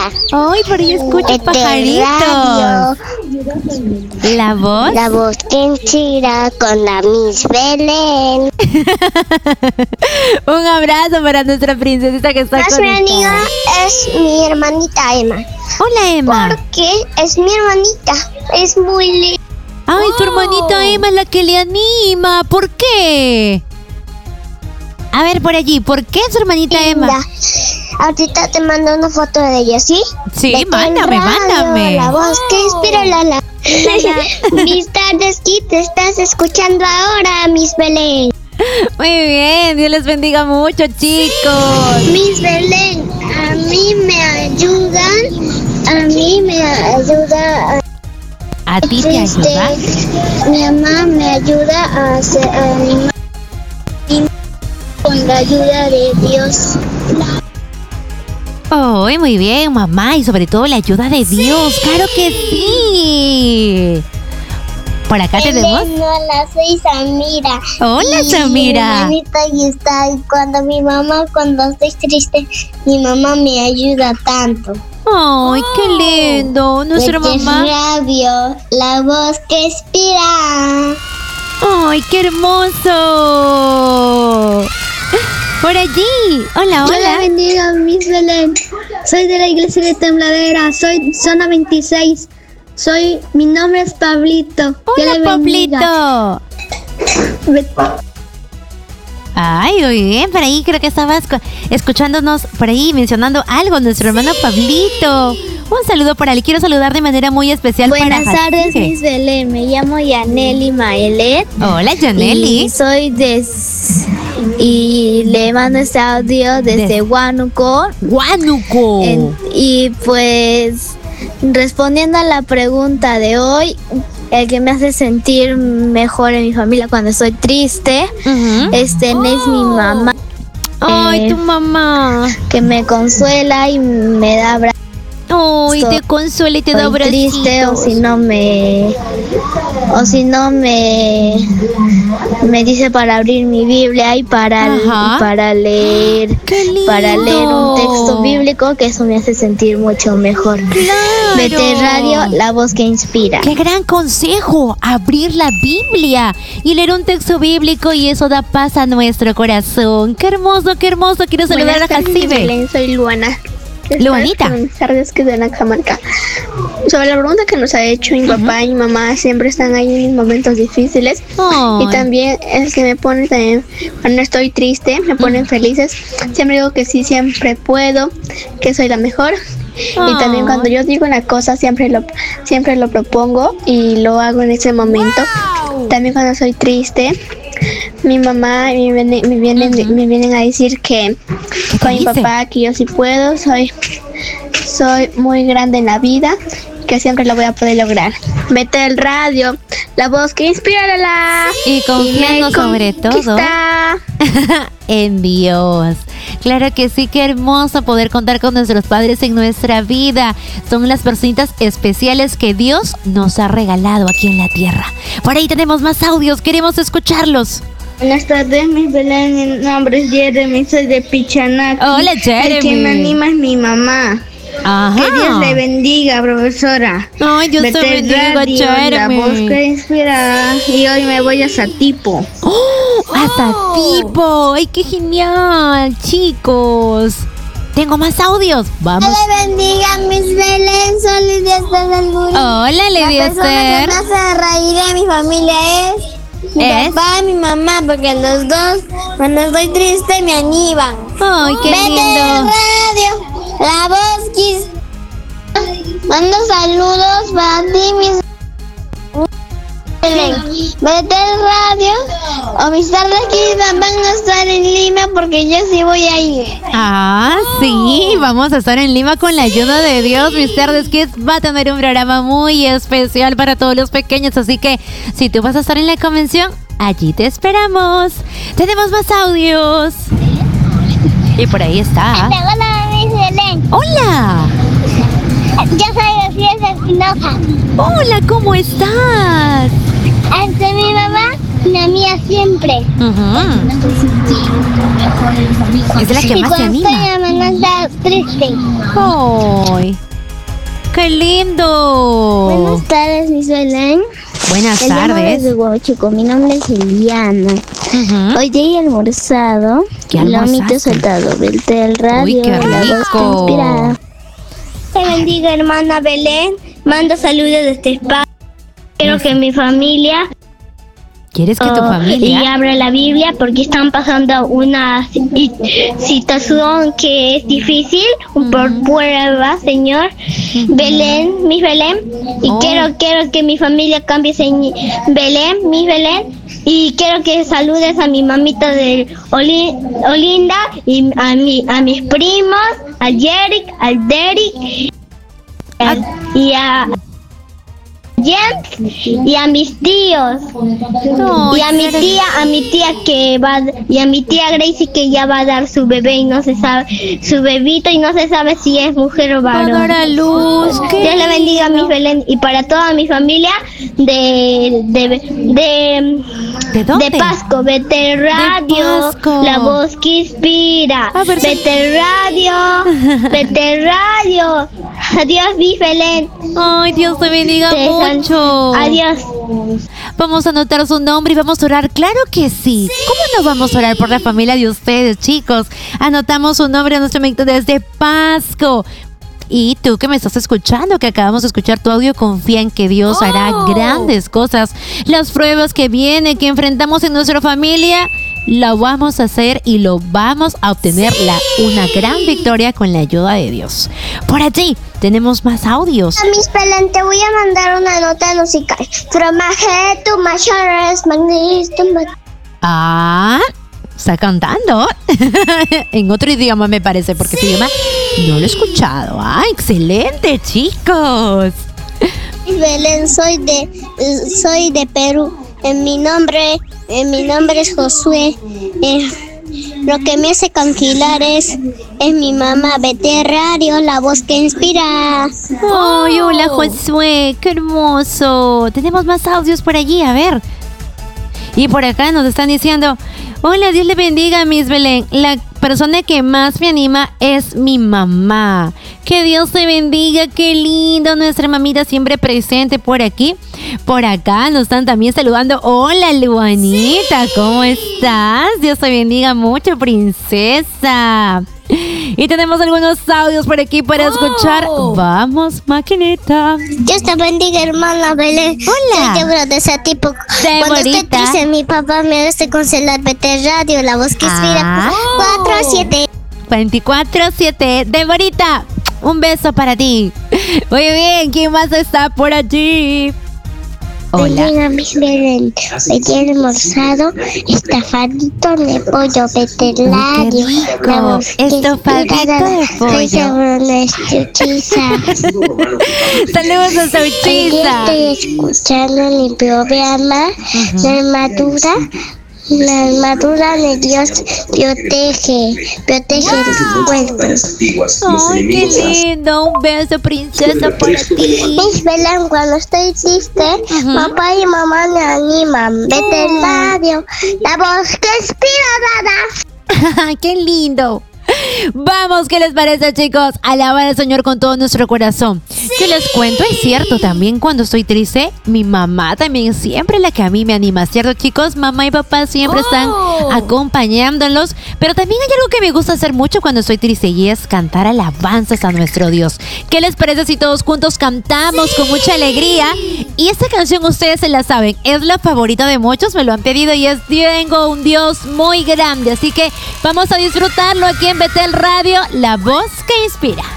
Ay, por ahí escucho pajaritos. ¿La voz? La voz que inspira con la Miss Belén. Un abrazo para nuestra princesita que está Nuestra conectada. amiga es mi hermanita Emma. Hola, Emma. Porque es mi hermanita. Es muy linda. Ay, tu hermanita Emma es la que le anima. ¿Por qué? A ver, por allí, ¿por qué su hermanita Emma? Ahorita te mando una foto de ella, ¿sí? Sí, Vete mándame, al radio, mándame. La voz que inspira la. Mis tardes, te estás escuchando ahora, Miss Belén. Muy bien, Dios les bendiga mucho, chicos. Miss Belén, a mí me ayuda ¿A ti te ayuda? Mi mamá me ayuda a hacer animar con la ayuda de Dios. Oh, muy bien, mamá, y sobre todo la ayuda de Dios. ¡Claro que sí! Por acá tenemos. Hola, soy Samira. Hola, Y Samira. Mi hermanita ahí está. Y cuando estoy triste, mi mamá me ayuda tanto. ¡Ay, qué lindo! Nuestra Vete mamá. Radio, la voz que inspira. ¡Ay, qué hermoso! Por allí. Hola, Dios la hola. bendiga, Miss Belén. Soy de la iglesia de Tembladera. Soy zona 26. Mi nombre es Pablito. Dios Hola, la bendiga. Pablito. Ay, muy bien. Por ahí creo que estabas escuchándonos, por ahí mencionando algo, nuestro hermano Pablito. Un saludo para él. Quiero saludar de manera muy especial Buenas para tardes, Jacibe. Miss Belén. Me llamo Yaneli Maelet. Hola, Janely. Y le mando este audio desde Huánuco. Huánuco. Y pues, respondiendo a la pregunta de hoy, el que me hace sentir mejor en mi familia cuando estoy triste, es mi mamá. Ay, tu mamá. Que me consuela y me da abrazos. Ay, te consuela y te da Estoy triste abracitos. o si no me dice para abrir mi Biblia y para leer un texto bíblico, que eso me hace sentir mucho mejor. Claro. Vete Radio, la voz que inspira. ¡Qué gran consejo! Abrir la Biblia y leer un texto bíblico, y eso da paz a nuestro corazón. ¡Qué hermoso, qué hermoso! Quiero saludar a Jacibe. Soy Luana. Luanita. Buenas tardes, que de la Camarca. Sobre la pregunta que nos ha hecho mi papá y mi mamá, siempre están ahí en mis momentos difíciles. Ay. Y también es que me ponen también, cuando estoy triste, me ponen felices. Siempre digo que sí, siempre puedo, que soy la mejor. Y también cuando yo digo una cosa, siempre lo propongo y lo hago en ese momento. También cuando soy triste, mi mamá me vienen a decir que con mi papá que yo sí puedo, soy muy grande en la vida, que siempre lo voy a poder lograr. Vete al radio, la voz que inspira y confiando sobre todo en Dios. Claro que sí, qué hermoso poder contar con nuestros padres en nuestra vida. Son las personitas especiales que Dios nos ha regalado aquí en la tierra. Por ahí tenemos más audios, queremos escucharlos. Buenas tardes, Miss Belén. Mi nombre es Jeremy, soy de Pichanac. Hola, Jeremy. El que me anima es mi mamá. Ajá. Que Dios le bendiga, profesora. Ay, Dios te bendiga, Jeremy. La voz que inspira. Y hoy me voy a Satipo. ¡A Satipo! ¡Ay, qué genial, chicos! Tengo más audios. Vamos. Dios le bendiga, Miss Belén. Soy Lidia Esther del Guri. Hola, Lidia La persona que me hace reír de mi familia es mi papá y mi mamá, porque los dos, cuando estoy triste, me animan. ¡Ay, qué Vete lindo! Radio, la voz que... Mando saludos para ti, Miss Belén. Vete al radio, o mis tardes que van a estar en Lima, porque yo sí voy a ir. Ah, sí, vamos a estar en Lima con la ayuda de Dios. Mr. Kids va a tener un programa muy especial para todos los pequeños, así que si tú vas a estar en la convención, allí te esperamos. Tenemos más audios. Y por ahí está. Hola, Miss Belén. ¡Hola! Yo soy García Espinosa. Hola, ¿cómo estás? Mi mamá me mía siempre. Es la que Y más te cuando anima. estoy triste. ¡Ay! ¡Qué lindo! Buenas tardes, Miss Belén. Buenas tardes. De Huachico. Mi nombre es Eliana. Hoy día he almorzado. ¿Qué lomito saltado del radio. Uy, qué rico. Te bendiga, hermana Belén. Mando saludos de este espacio. Quiero que mi familia... ¿Quieres que tu familia? Y abra la Biblia porque están pasando una situación que es difícil por prueba, Señor. Belén, Miss Belén. Y quiero que mi familia cambie, Belén, Miss Belén. Y quiero que saludes a mi mamita de Olinda y a mis primos, a Jerick, al Derek y a James y a mis tíos y a mi tía que va, y a mi tía Gracie que ya va a dar su bebé y no se sabe, su bebito, y no se sabe si es mujer o varón. Va a dar a luz. Dios le bendiga a Miss Belén y para toda mi familia de Pasco, Betel Radio, la voz que inspira. Betel Radio. Adiós, Miss Belén. Ay, Dios te bendiga mucho. Adiós. Vamos a anotar su nombre y vamos a orar. Claro que sí. ¿Cómo no vamos a orar por la familia de ustedes, chicos? Anotamos su nombre a nuestro amigo desde Pasco. Y tú que me estás escuchando, que acabamos de escuchar tu audio, confía en que Dios hará grandes cosas. Las pruebas que vienen, que enfrentamos en nuestra familia, lo vamos a hacer y lo vamos a obtener una gran victoria con la ayuda de Dios. Por allí tenemos más audios. Miss Belén, te voy a mandar una nota musical. From my head to my shoulders, Está cantando en otro idioma, me parece, porque ese idioma no lo he escuchado. Excelente, chicos. Miss Belén, soy de Perú. Mi nombre es Josué. Lo que me hace canquilar es mi mamá, Betel Radio, la voz que inspira. ¡Ay, hola, Josué! ¡Qué hermoso! Tenemos más audios por allí, a ver. Y por acá nos están diciendo: hola, Dios le bendiga, Miss Belén. La persona que más me anima es mi mamá. Que Dios te bendiga, qué lindo. Nuestra mamita siempre presente por aquí. Por acá nos están también saludando. Hola, Luanita, ¿cómo estás? Dios te bendiga mucho, princesa. Y tenemos algunos audios por aquí para escuchar. Vamos, maquinita. Dios te bendiga, hermana Belén. Hola. Soy de ese tipo. Cuando estoy triste, mi papá me hace cancelar Betel Radio, la voz que inspira. 24/7. Deborita, un beso para ti. Muy bien, ¿quién más está por allí? Hola. Bendiga, Miss Belén. Hoy he almorzado estofadito de pollo, Betel Radio. La voz que estofadito de pollo. Soy Sauchiza. Saludos a Sauchiza. Estoy escuchando mi programa, La armadura de Dios protege el cuerpo. Ay, qué lindo. Un beso, princesa, para ti. Miss Belén, cuando estoy triste, papá y mamá me animan. Betel Radio, la voz que inspira, ¡Qué lindo! Vamos, ¿qué les parece, chicos? Alabar al Señor con todo nuestro corazón. ¿Qué les cuento? Es cierto, también cuando estoy triste, mi mamá también siempre la que a mí me anima, ¿cierto, chicos? Mamá y papá siempre están acompañándolos. Pero también hay algo que me gusta hacer mucho cuando estoy triste, y es cantar alabanzas a nuestro Dios. ¿Qué les parece si todos juntos cantamos con mucha alegría? Y esta canción ustedes se la saben, es la favorita de muchos, me lo han pedido, y es Tengo un Dios muy grande. Así que vamos a disfrutarlo aquí en Betel Radio, la voz que inspira.